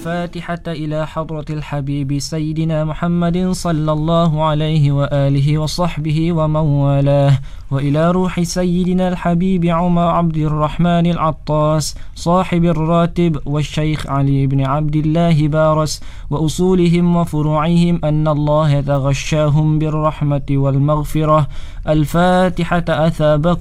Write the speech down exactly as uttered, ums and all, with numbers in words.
الفاتحة إلى حضرة الحبيب سيدنا محمد صلى الله عليه وآله وصحبه ومن والاه، وإلى روح سيدنا الحبيب عمر عبد الرحمن العطاس صاحب الراتب والشيخ علي بن عبد الله بارس وأصولهم وفروعهم أن الله يتغشاهم بالرحمة والمغفرة. الفاتحة. أثابكم